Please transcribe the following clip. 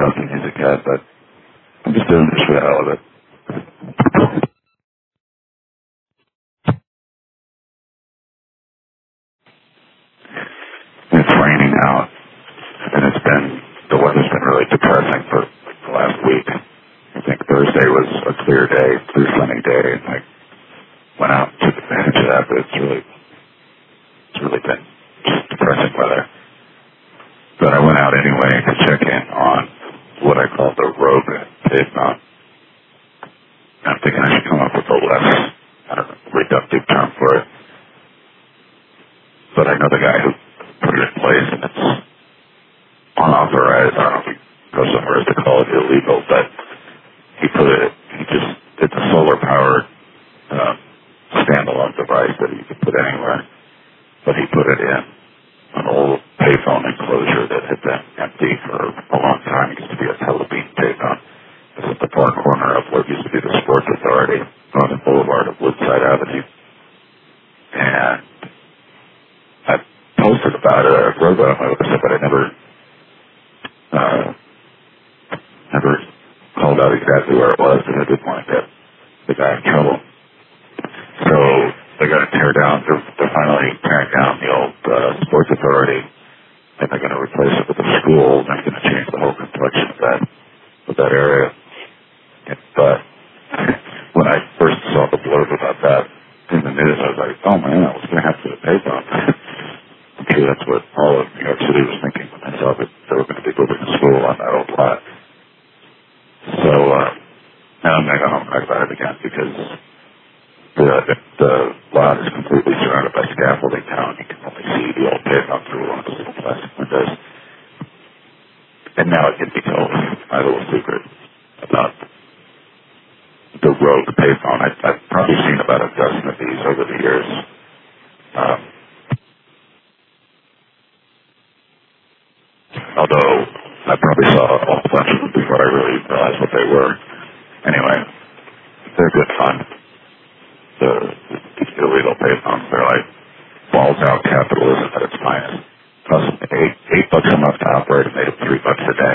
about the music yet, but I'm just doing this for the hell of it. It's raining out, and the weather's been really depressing for like the last week. I think Thursday was a clear day, clear sunny day, and I went out and took advantage of that, but it's really been just depressing weather. But I went out anyway to check in on what I call the rogue pavement. I'm thinking I should come up with a less, reductive term for it. But I know the guy who put it in place, and it's unauthorized. I don't know if he goes so far as to call it illegal, but it's a solar-powered standalone device that you can put anywhere. But he put it in an old payphone enclosure that had been empty for a long time. It used to be a Telebeam payphone. It's at the far corner of what used to be the Sports Authority on the boulevard of Woodside Avenue. And I posted about it. I wrote about it on my website, but I never called out exactly where it was because I didn't want to get the guy in trouble. So they got to tear down. They're finally tearing down the old Sports Authority, and they're going to replace it with a school. And they're going to change the whole complexion of that area. But when I first saw the blurb about that in the news, I was like, oh man, I was going to have to pay them. I'm sure that's what all of New York City was thinking when they saw that they were going to be building a school on that old lot. So now I'm going to go home and talk about it again because the lot is completely surrounded by scaffolding now, and you can only see the old pavement through one of those little plastic windows. And now I can be told my little secret about the rogue payphone. I've probably seen about a dozen of these over the years. Although I probably saw a whole bunch of them before I really realized what they were. Anyway, they're good fun. The illegal payphones, they're like balls out capitalism at its finest. Cost them $8 a month to operate and made them $3 a day.